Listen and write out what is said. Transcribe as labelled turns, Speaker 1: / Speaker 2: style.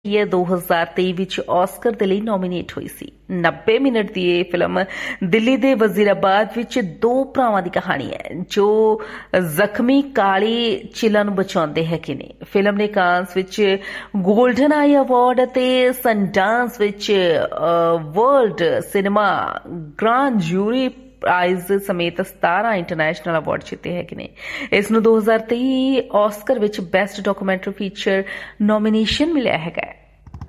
Speaker 1: ਇਹ 2023 ਵਿੱਚ ਆਸਕਰ ਦੇ ਲਈ ਨੋਮੀਨੇਟ ਹੋਈ ਸੀ। 90 ਮਿੰਟ ਦੀ ਇਹ ਫਿਲਮ ਦਿੱਲੀ ਦੇ ਵਜ਼ੀਰਾਬਾਦ ਵਿੱਚ ਦੋ ਭਰਾਵਾਂ ਦੀ ਕਹਾਣੀ ਹੈ ਜੋ ਜ਼ਖਮੀ ਕਾਲੀ ਚਿੱਲਾਂ ਨੂੰ ਬਚਾਉਂਦੇ ਹੈਗੇ ਨੇ। ਫਿਲਮ ਨੇ ਕਾਂਸ ਵਿੱਚ ਗੋਲਡਨ ਆਈ ਅਵਾਰਡ ਅਤੇ ਸਨਡਾਂਸ ਵਿੱਚ ਵਰਲਡ ਸਿਨੇਮਾ ਗ੍ਰਾਂਡ ਜੂਰੀ ਪ੍ਰਾਈਜ਼ ਸਮੇਤ 17 ਇੰਟਰਨੈਸ਼ਨਲ ਅਵਾਰਡ ਜਿੱਤੇ ਹੈਗੇ ਨੇ। ਇਸ ਨੂੰ 2023 ਆਸਕਰ ਵਿੱਚ ਬੈਸਟ ਡਾਕੂਮੈਂਟਰੀ ਫੀਚਰ ਨੋਮੀਨੇਸ਼ਨ ਮਿਲਿਆ ਹੈਗਾ।